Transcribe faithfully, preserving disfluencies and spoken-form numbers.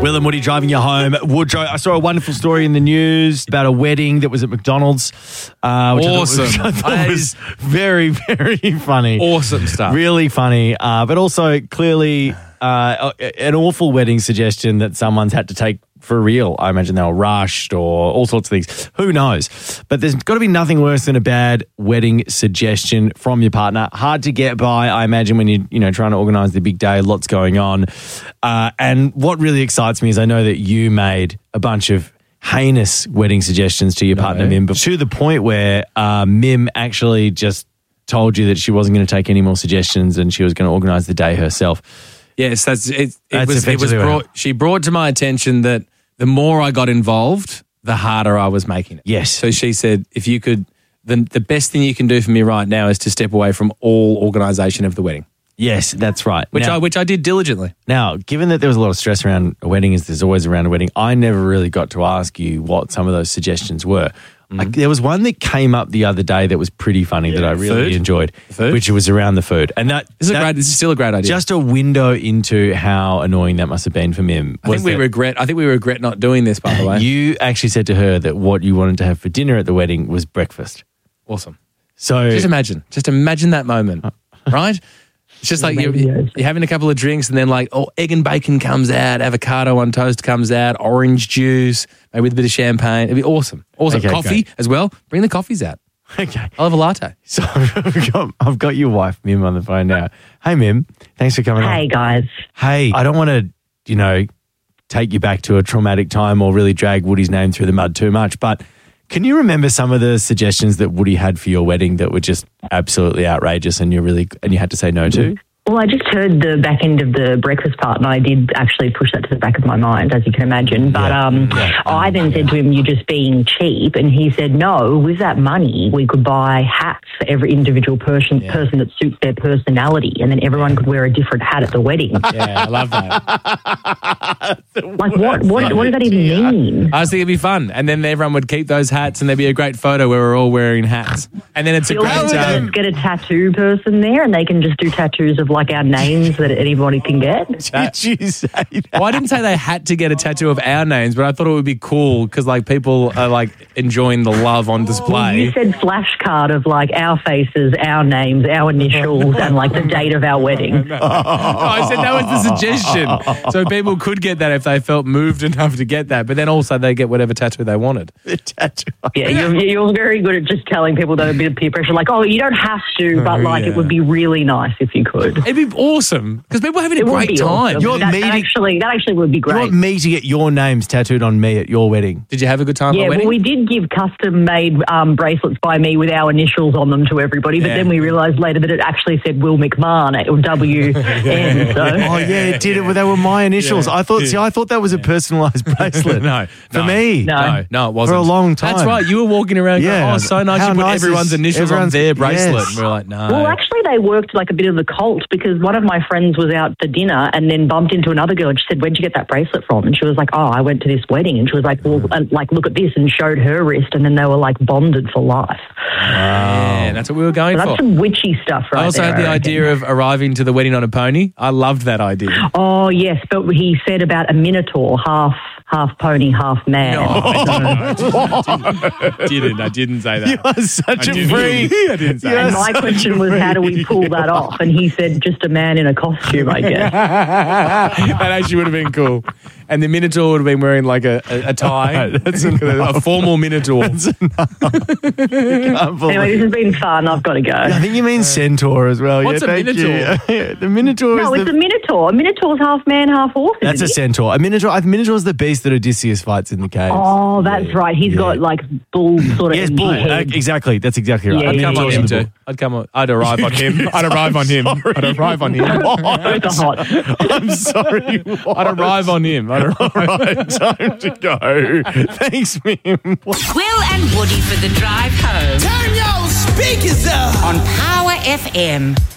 Will and Woody driving you home. Woodrow, I saw a wonderful story in the news about a wedding that was at McDonald's. Uh, which awesome. I thought, which I thought was very, very funny. Awesome stuff. Really funny, uh, but also clearly uh, an awful wedding suggestion that someone's had to take for real. I imagine they were rushed or all sorts of things. Who knows? But there's got to be nothing worse than a bad wedding suggestion from your partner. Hard to get by, I imagine, when you're you know, trying to organise the big day, lots going on. Uh, and what really excites me is I know that you made a bunch of heinous wedding suggestions to your No. partner, Mim, but to the point where uh, Mim actually just told you that she wasn't going to take any more suggestions and she was going to organise the day herself. Yes, that's it. It That's was. It was effectively what brought. She brought to my attention that the more I got involved, the harder I was making it. Yes. So she said, if you could, the the best thing you can do for me right now is to step away from all organisation of the wedding, Yes, that's right. which Now- I which I did diligently. Now, given that there was a lot of stress around a wedding, as there's always around a wedding, I never really got to ask you what some of those suggestions were. Like, there was one that came up the other day that was pretty funny that I really Food? enjoyed, Food? which was around the food. And that, This is a that- great. This is still a great idea. just a window into how annoying that must have been for Mim. I think was we that regret. I think we regret not doing this. By the way, You actually said to her that what you wanted to have for dinner at the wedding was breakfast. awesome. So Just imagine. Just imagine that moment, right? It's just like you're, you're having a couple of drinks and then like, oh, egg and bacon comes out, avocado on toast comes out, orange juice, maybe with a bit of champagne. It'd be awesome. Awesome. Okay, Coffee great. as well. Bring the coffees out. okay. I'll have a latte. So I've got, I've got your wife, Mim, on the phone now. Hey, Mim. Thanks for coming on. Hey, guys. Hey, I don't want to, you know, take you back to a traumatic time or really drag Woody's name through the mud too much, but can you remember some of the suggestions that Woody had for your wedding that were just absolutely outrageous and you really and you had to say no to? Well, I just heard the back end of the breakfast part, and I did actually push that to the back of my mind, as you can imagine. But Yeah. um, Yeah. I then said to him, "You're just being cheap," and he said, "No, with that money, we could buy hats for every individual person Yeah. person that suits their personality, and then everyone could wear a different hat at the wedding." Yeah, I love that. Like, what? What, what does that even mean? I just think it'd be fun. And then everyone would keep those hats and there'd be a great photo where we're all wearing hats. And then it's a Feel like great we um, just get a tattoo person there, and they can just do tattoos of like our names that anybody can get. Did you say that? Well, I didn't say they had to get a tattoo of our names, but I thought it would be cool because like people are like enjoying the love on You display. said flashcard of like our faces, our names, our initials, and like the date of our wedding. No, I said that was the suggestion. So people could get that if they felt moved enough to get that, but then also they get whatever tattoo they wanted. The tattoo. Yeah, you're, you're very good at just telling people that a bit of peer pressure, like, oh, you don't have to, but like yeah. it would be really nice if you could. It'd be awesome because people are having a It would great be time. awesome. You're that, that meeting- actually, that actually would be You great. want me to get your names tattooed on me at your wedding? Did you have a good time at Yeah, the wedding? well, we did give custom-made um, bracelets by me with our initials on them to everybody, but Yeah. then we realised later that it actually said Will McMahon or W N. So Oh yeah, it did it. Well, they were my initials. Yeah. I thought. See, I thought that was a personalised bracelet. No, for no. me. No. No, no, it wasn't. For a long time. That's right. You were walking around going, Yeah. oh, so nice. How You put nice everyone's is- initials everyone's- on their bracelet. yes. And we were like, no. Well, actually, they worked like a bit of a cult because one of my friends was out for dinner and then bumped into another girl and she said, "Where'd you get that bracelet from?" And she was like, "Oh, I went to this wedding." And she was like, "Well, uh, like, look at this," and showed her wrist, and then they were like bonded for life. Yeah, that's what we were going So for. that's some witchy stuff, right I also there, had the I reckon. idea of arriving to the wedding on a pony. I loved that idea. Oh yes, but he said about a minotaur, half half pony, half man. I didn't. I didn't say that. You are such I a didn't. freak. I didn't say Yes. And my question was, how do we pull that off? And he said, just a man in a costume, I guess. That actually would have been cool. And the Minotaur would have been wearing like a, a, a tie. That's a formal Minotaur. Can't believe- Anyway, this has been fun. I've got to go. I think you mean centaur as well. What's yeah, a thank minotaur? you. The minotaur No, is it's the... a minotaur. A minotaur's half man, half horse. That's a isn't it? centaur. A minotaur. A minotaur is the beast that Odysseus fights in the cave. Oh, that's right. He's Yeah. got like bull sort of. Yes, bull. head. Uh, exactly. That's exactly right. Yeah, A I'd come on minotaur's him the too. bull. I'd come on. I'd arrive on him. I'd arrive on him. I'd arrive on him. Both are hot. I'm sorry. I'd arrive on him. I'd arrive. All right, time to go. Thanks, Mim. Will and Woody for the drive home Turn your speakers up. on Power F M.